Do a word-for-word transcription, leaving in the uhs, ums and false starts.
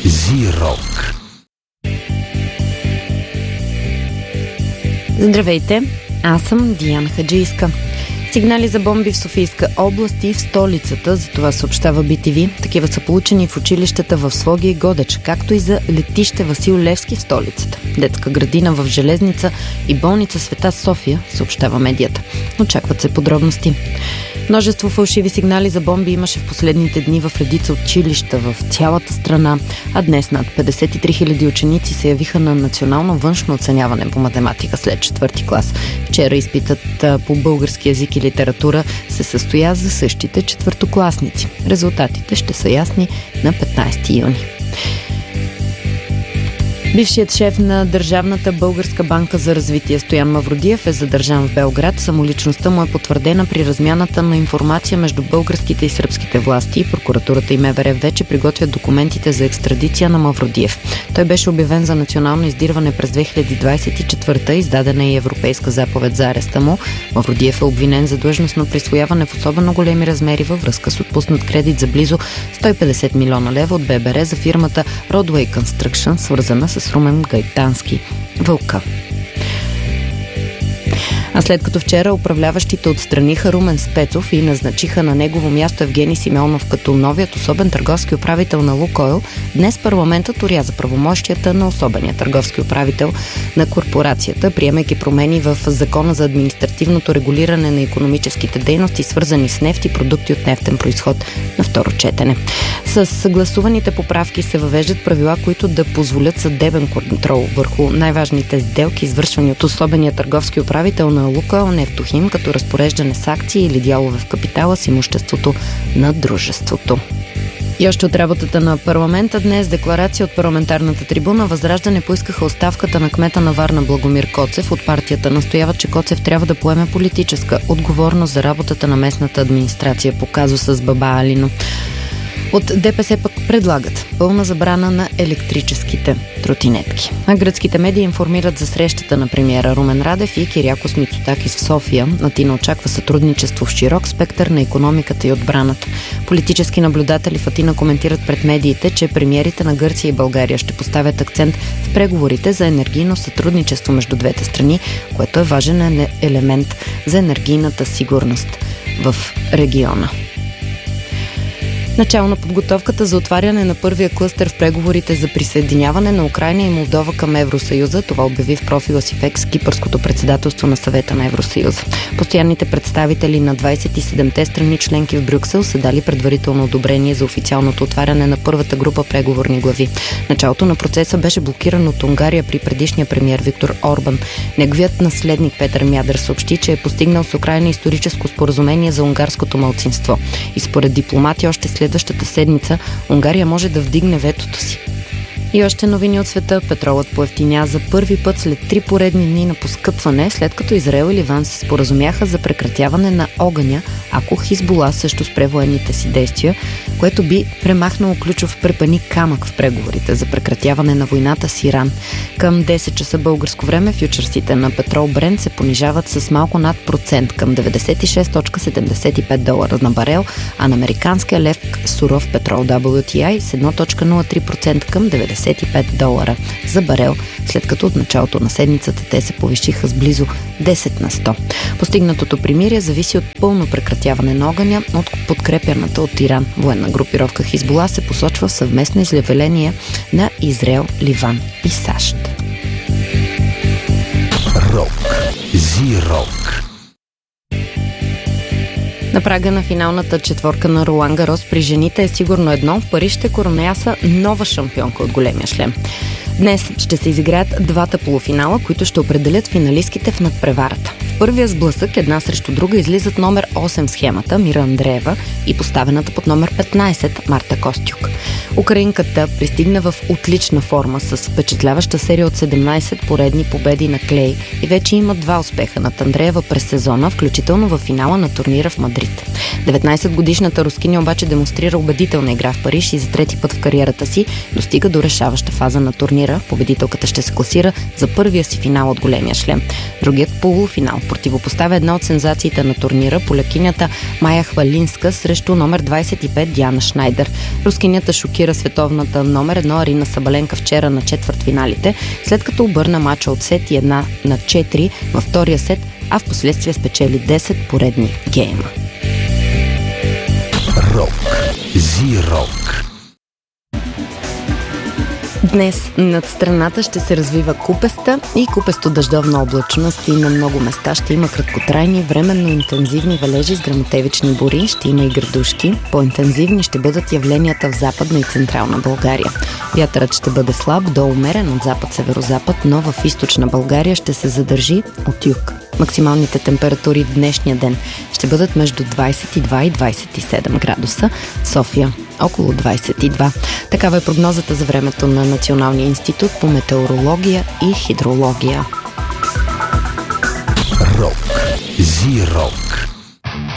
Зирок. Здравейте, аз съм Диана Хаджийска. Сигнали за бомби в Софийска област и в столицата, за това съобщава Би Ти Ви. Такива са получени в училищата в Своге и Годеч, както и за летище Васил Левски в столицата, детска градина в Железница и болница Света София, съобщава медията. Очакват се подробности. Множество фалшиви сигнали за бомби имаше в последните дни в редица училища в цялата страна, а днес над петдесет и три хиляди ученици се явиха на национално външно оценяване по математика след четвърти клас. Вчера изпитът по български език и литература се състоя за същите четвъртокласници. Резултатите ще са ясни на петнайсети юни. Бившият шеф на Държавната българска банка за развитие Стоян Мавродиев е задържан в Белград. Самоличността му е потвърдена при размяната на информация между българските и сръбските власти. Прокуратурата и Ем Ве Ре вече приготвят документите за екстрадиция на Мавродиев. Той беше обявен за национално издирване през две хиляди двайсет и четвърта. Издадена е и европейска заповед за ареста му. Мавродиев е обвинен за длъжностно присвояване в особено големи размери във връзка с отпуснат кредит за близо сто и петдесет милиона лева от Бе Бе Ре за фирмата Roadway Construction, свързана с Румен Гайтански. Вълка. А след като вчера управляващите отстраниха Румен Спецов и назначиха на негово място Евгений Симеонов като новият особен търговски управител на Лукойл, днес парламентът оряза правомощията на особения търговски управител на корпорацията, приемайки промени в Закона за административното регулиране на икономическите дейности, свързани с нефт и продукти от нефтен произход на второ четене. С съгласуваните поправки се въвеждат правила, които да позволят съдебен контрол върху най-важните сделки, извършвани от особения търговски управител на Лукойл Нефтохим, като разпореждане с акции или дялове в капитала с имуществото на дружеството. И още от работата на парламента днес декларация от парламентарната трибуна. Възраждане поискаха оставката на кмета на Варна Благомир Коцев. От партията настояват, че Коцев трябва да поеме политическа отговорност за работата на местната администрация по казуса с Баба Алино. От Де Пе Се пък предлагат пълна забрана на електрическите тротинетки. А гръцките медии информират за срещата на премиера Румен Радев и Кириакос Мицотакис в София. Атина очаква сътрудничество в широк спектър на икономиката и отбраната. Политически наблюдатели в Атина коментират пред медиите, че премиерите на Гърция и България ще поставят акцент в преговорите за енергийно сътрудничество между двете страни, което е важен елемент за енергийната сигурност в региона. Начало на подготовката за отваряне на първия клъстер в преговорите за присъединяване на Украйна и Молдова към Евросъюза. Това обяви в профила си в Екс кипърското председателство на Съвета на Евросъюза. Постоянните представители на двайсет и седемте страни членки в Брюксел са дали предварително одобрение за официалното отваряне на първата група преговорни глави. Началото на процеса беше блокиран от Унгария при предишния премиер Виктор Орбан. Неговият наследник Петър Мядър съобщи, че е постигнал с Украйна историческо споразумение за унгарското малцинство. И според дипломати още след следващата седмица Унгария може да вдигне ветото си. И още новини от света. Петролът поевтиня за първи път след три поредни дни на поскъпване, след като Израел и Ливан се споразумяха за прекратяване на огъня, ако Хизбула също спре военните си действия, което би премахнало ключов препъни камък в преговорите за прекратяване на войната с Иран. Към десет часа българско време фючърсите на петрол Брент се понижават с малко над процент към деветдесет и шест цяло седемдесет и пет долара на барел, а на американския лев суров петрол Дабъл Ю Ти Ай с едно цяло нула три процента към деветдесет и пет долара за барел, след като от началото на седмицата те се повишиха с близо десет на сто. Постигнатото примирие зависи от пълно прекратяване на огъня от подкрепяната от Иран военна групировка Хизбула, се посочва в съвместно изявление на Израел, Ливан и САЩ. Рок. Зирок. На прага на финалната четворка на Ролан Гарос при жените е сигурно едно. В Париж ще короняса нова шампионка от големия шлем. Днес ще се изиграят двата полуфинала, които ще определят финалистките в надпреварата. В първия сблъсък една срещу друга излизат номер осем в схемата Мира Андреева и поставената под номер петнайсет Марта Костюк. Украинката пристигна в отлична форма с впечатляваща серия от седемнайсет поредни победи на клей и вече има два успеха над Андреева през сезона, включително в финала на турнира в Мадрид. деветнайсетгодишната рускиня обаче демонстрира убедителна игра в Париж и за трети път в кариерата си достига до решаваща фаза на турнира. Победителката ще се класира за първия си финал от големия шлем. Другият полуфинал противопоставя една от сензациите на турнира, полякинята Майя Хвалинска срещу номер двайсет и пет Диана Шнайдер. Рускинята шокира триумфира световната номер едно Арина Сабаленка вчера на четвъртфиналите, след като обърна мача от сет и една на четири във втория сет, а в последствие спечели десет поредни гейма. Рок. Зи-рок. Днес над страната ще се развива купеста и купесто-дъждовна облачност и на много места ще има краткотрайни, временно интензивни валежи с гръмотевични бури, ще има и градушки. По-интензивни ще бъдат явленията в Западна и Централна България. Вятърът ще бъде слаб до умерен от запад-северозапад, но в Източна България ще се задържи от юг. Максималните температури в днешния ден ще бъдат между двадесет и два и двадесет и седем градуса. София около двадесет и два. Такава е прогнозата за времето на Националния институт по метеорология и хидрология. Рок. Зи-рок.